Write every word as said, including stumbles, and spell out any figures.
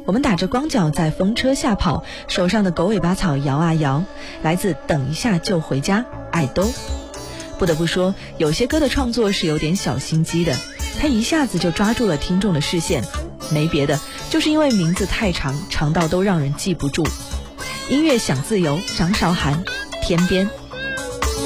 我们打着光脚在风车下跑，手上的狗尾巴草摇啊摇，来自等一下就回家，爱兜。不得不说，有些歌的创作是有点小心机的，他一下子就抓住了听众的视线，没别的，就是因为名字太长，长到都让人记不住。音乐想自由，张韶涵，天边。